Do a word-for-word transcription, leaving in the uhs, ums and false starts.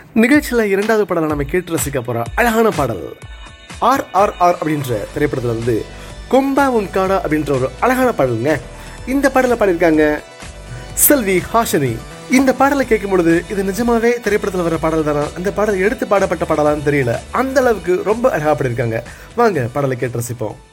நிகழ்ச்சியில் இரண்டாவது பாடலை நம்ம கேட்டு ரசிக்க போகிற அழகான பாடல் ஆர் ஆர் ஆர் அப்படின்ற திரைப்படத்தில் வந்து கொம்பா உன் காடா அப்படின்ற ஒரு அழகான பாடலுங்க. இந்த பாடலை பாடியிருக்காங்க செல்வி ஹாஷினி. இந்த பாடலை கேட்கும் பொழுது இது நிஜமாவே திரைப்படத்தில் வர பாடல் தானா, அந்த பாடல் எடுத்து பாடப்பட்ட பாடலான்னு தெரியல, அந்த அளவுக்கு ரொம்ப அழகாக பாடியிருக்காங்க. வாங்க பாடலை கேட்டு ரசிப்போம்.